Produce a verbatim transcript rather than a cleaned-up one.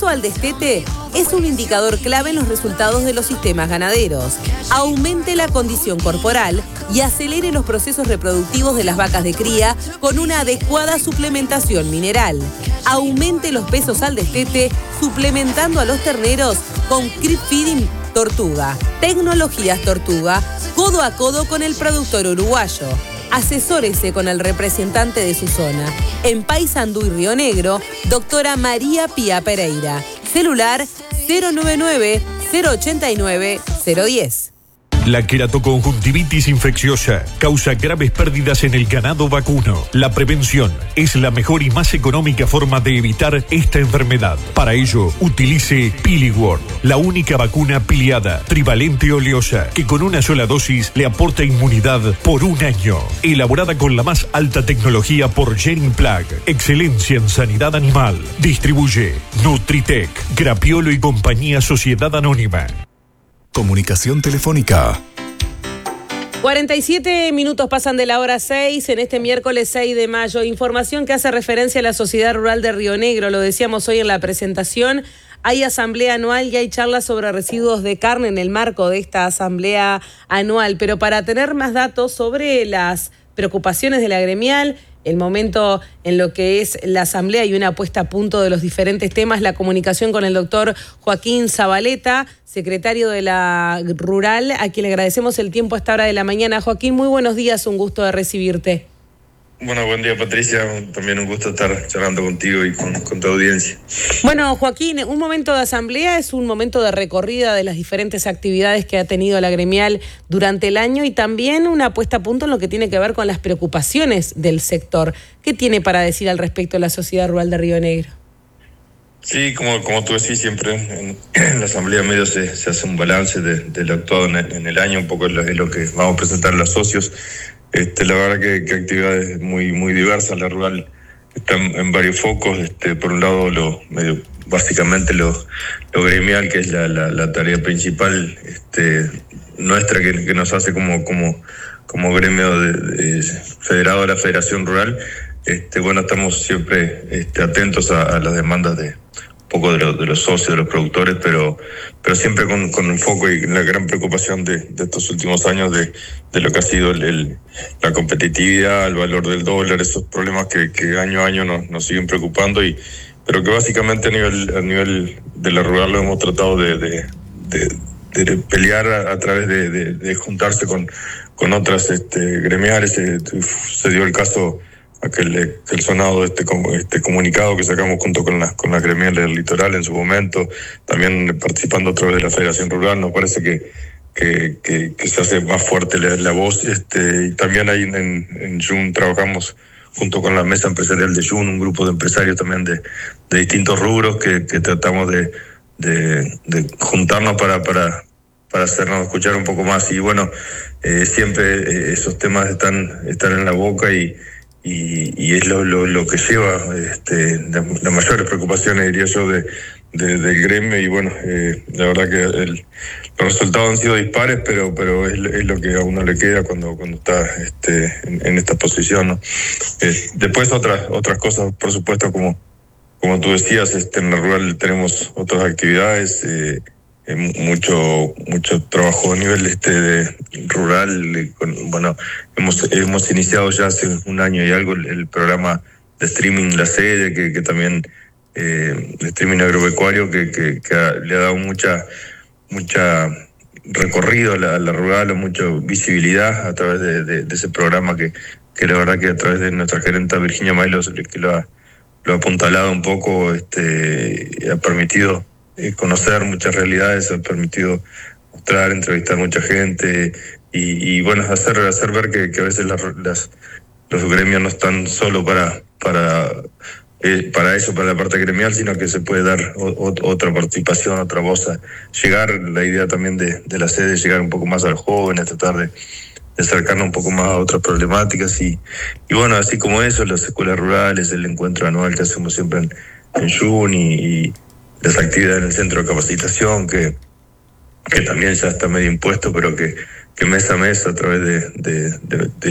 peso al destete es un indicador clave en los resultados de los sistemas ganaderos. Aumente la condición corporal y acelere los procesos reproductivos de las vacas de cría con una adecuada suplementación mineral. Aumente los pesos al destete suplementando a los terneros con Crib Feeding Tortuga. Tecnologías Tortuga, codo a codo con el productor uruguayo. Asesórese con el representante de su zona. En Paysandú y Río Negro, doctora María Pía Pereira. Celular cero noventa y nueve, cero ochenta y nueve, cero diez. La queratoconjuntivitis infecciosa causa graves pérdidas en el ganado vacuno. La prevención es la mejor y más económica forma de evitar esta enfermedad. Para ello, utilice Piligor, la única vacuna piliada, trivalente oleosa, que con una sola dosis le aporta inmunidad por un año. Elaborada con la más alta tecnología por Geniplag. Excelencia en sanidad animal. Distribuye Nutritec, Grapiolo y Compañía Sociedad Anónima. Comunicación telefónica. cuarenta y siete minutos pasan de la hora seis en este miércoles seis de mayo. Información que hace referencia a la Sociedad Rural de Río Negro. Lo decíamos hoy en la presentación. Hay asamblea anual y hay charlas sobre residuos de carne en el marco de esta asamblea anual. Pero para tener más datos sobre las preocupaciones de la gremial, el momento en lo que es la asamblea y una puesta a punto de los diferentes temas, la comunicación con el doctor Joaquín Zabaleta, secretario de la Rural, a quien le agradecemos el tiempo a esta hora de la mañana. Joaquín, muy buenos días, un gusto de recibirte. Bueno, buen día, Patricia. También un gusto estar charlando contigo y con, con tu audiencia. Bueno, Joaquín, un momento de asamblea es un momento de recorrida de las diferentes actividades que ha tenido la gremial durante el año y también una puesta a punto en lo que tiene que ver con las preocupaciones del sector. ¿Qué tiene para decir al respecto la Sociedad Rural de Río Negro? Sí, como, como tú decís, siempre en, en la asamblea medio se, se hace un balance de, de lo actuado en el, en el año, un poco es lo, es lo que vamos a presentar a los socios. Este, la verdad que, que actividades muy muy diversas. La rural está en, en varios focos. Este, por un lado, lo medio, básicamente lo, lo gremial, que es la, la, la tarea principal este, nuestra, que, que nos hace como, como, como gremio de, de, federado de la Federación Rural. Este, bueno, estamos siempre este, atentos a, a las demandas de un poco de, lo, de los socios, de los productores, pero pero siempre con, con un foco y la gran preocupación de, de estos últimos años de, de lo que ha sido el, el, la competitividad, el valor del dólar, esos problemas que, que año a año nos, nos siguen preocupando, y pero que básicamente a nivel a nivel de la rural lo hemos tratado de, de, de, de pelear a, a través de, de, de juntarse con, con otras este, gremiales. Se, se dio el caso aquel, aquel sonado este, este comunicado que sacamos junto con las con las gremiales del litoral en su momento, también participando a través de la Federación Rural. Nos parece que que, que, que se hace más fuerte la, la voz, este, y también ahí en, en Jun trabajamos junto con la Mesa Empresarial de Jun, un grupo de empresarios también de, de distintos rubros que, que tratamos de, de, de juntarnos para, para, para hacernos escuchar un poco más. Y bueno, eh, siempre eh, esos temas están, están en la boca y Y, y es lo, lo, lo que lleva este, las la mayores preocupaciones, diría yo, de, de, del gremio. Y bueno, eh, la verdad que el, los resultados han sido dispares, pero pero es, es lo que a uno le queda cuando cuando está este, en, en esta posición, ¿no? Eh, después otras otras cosas, por supuesto, como como tú decías, este, en la rural tenemos otras actividades, eh, eh, mucho mucho trabajo a nivel este de rural. Eh, con, bueno, hemos hemos iniciado ya hace un año y algo el, el programa de streaming La Sede, que, que también eh, el streaming agropecuario que, que, que ha, le ha dado mucha mucha recorrido a la, a la rural, mucha visibilidad a través de, de, de ese programa que, que la verdad que a través de nuestra gerenta Virginia Mailos, que lo ha, lo ha apuntalado un poco, este, ha permitido conocer muchas realidades, ha permitido mostrar, entrevistar mucha gente y, y bueno, hacer hacer ver que, que a veces las, las, los gremios no están solo para para eh, para eso, para la parte gremial, sino que se puede dar o, o, otra participación, otra voz, a llegar. La idea también de, de la sede, llegar un poco más a los jóvenes, tratar de, de acercarnos un poco más a otras problemáticas y, y bueno, así como eso, las escuelas rurales, el encuentro anual que hacemos siempre en, en Juni y las actividades en el centro de capacitación, que, que también ya está medio impuesto, pero que, que mes a mes a través de, de, de, de